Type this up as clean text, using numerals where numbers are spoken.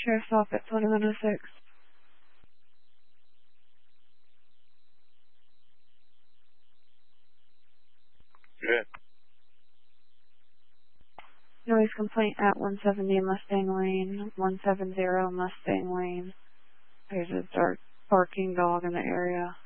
Sheriff's Office 2106. Good. Noise complaint at 170 Mustang Lane, 170 Mustang Lane. There's a dark barking dog in the area.